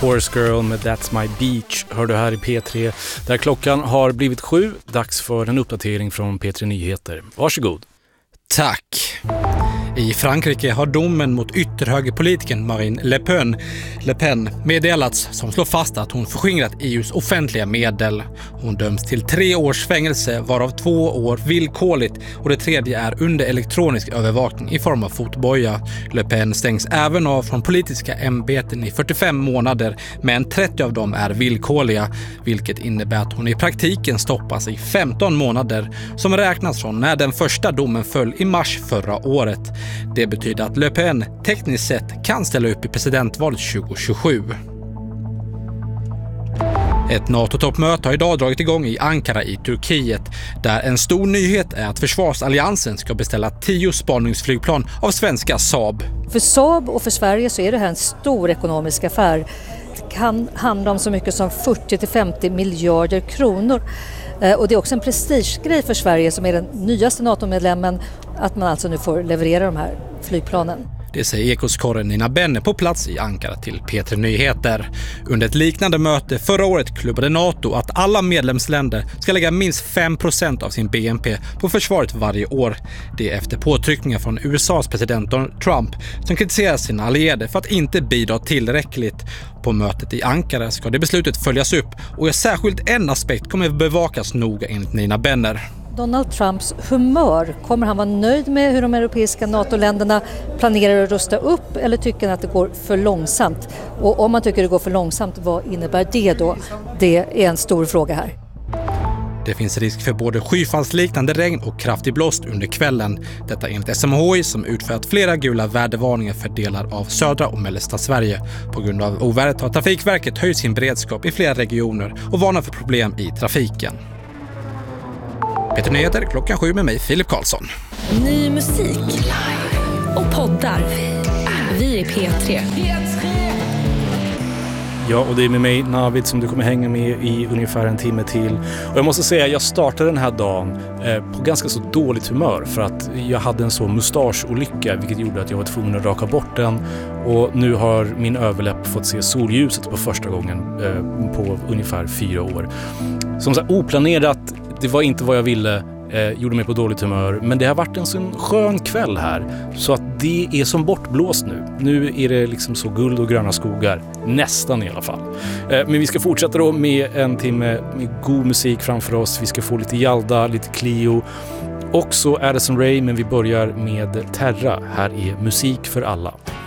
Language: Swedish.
Horse Girl med That's My Beach hör du här i P3 där klockan har blivit 7. Dags för en uppdatering från P3 Nyheter. Varsågod. Tack. I Frankrike har domen mot ytterhögerpolitikern Marine Le Pen meddelats som slår fast att hon förskingrat EUs offentliga medel. Hon döms till 3 års fängelse varav 2 år villkorligt och det tredje är under elektronisk övervakning i form av fotboja. Le Pen stängs även av från politiska ämbeten i 45 månader men 30 av dem är villkorliga vilket innebär att hon i praktiken stoppas i 15 månader som räknas från när den första domen föll i mars förra året. Det betyder att Le Pen tekniskt sett kan ställa upp i presidentvalet 2027. Ett NATO-toppmöte har idag dragit igång i Ankara i Turkiet där en stor nyhet är att försvarsalliansen ska beställa 10 spaningsflygplan av svenska Saab. För Saab och för Sverige så är det här en stor ekonomisk affär. Det kan handla om så mycket som 40-50 miljarder kronor. Och det är också en prestigegrej för Sverige som är den nyaste NATO-medlemmen att man alltså nu får leverera de här flygplanen. Det säger Ekoskorren Nina Benne på plats i Ankara till P3 Nyheter. Under ett liknande möte förra året klubbade NATO att alla medlemsländer ska lägga minst 5% av sin BNP på försvaret varje år. Det är efter påtryckningar från USAs president Donald Trump som kritiserar sina allierade för att inte bidra tillräckligt. På mötet i Ankara ska det beslutet följas upp och särskilt en aspekt kommer bevakas noga enligt Nina Benner. Donald Trumps humör, kommer han vara nöjd med hur de europeiska NATO-länderna planerar att rusta upp eller tycker han att det går för långsamt? Och om man tycker det går för långsamt, vad innebär det då? Det är en stor fråga här. Det finns risk för både skyfallsliknande regn och kraftig blåst under kvällen. Detta enligt SMHI som utfört flera gula vädervarningar för delar av södra och mellersta Sverige. På grund av ovädret har Trafikverket höjt sin beredskap i flera regioner och varnar för problem i trafiken. P3 Nyheter klockan 7 med mig Filip Karlsson. Ny musik och poddar. Vi är P3. Ja, och det är med mig Navid som du kommer hänga med i ungefär en timme till. Och jag måste säga, jag startade den här dagen på ganska så dåligt humör för att jag hade en så mustacholycka vilket gjorde att jag var tvungen att raka bort den. Och nu har min överläpp fått se solljuset på första gången på ungefär 4 år. Som sagt, oplanerat, det var inte vad jag ville, gjorde mig på dåligt humör. Men det har varit en sån skön kväll här så att det är som bortblåst nu. Nu är det liksom så guld och gröna skogar, nästan i alla fall. Men vi ska fortsätta då med en timme med god musik framför oss. Vi ska få lite Jalda, lite Clio. Och så Addison Rae, men vi börjar med Terra. Här är musik för alla.